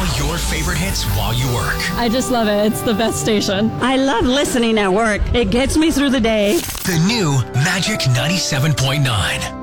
your favorite hits while you work. I just love it. It's the best station. I love listening at work. It gets me through the day. The new Magic 97.9.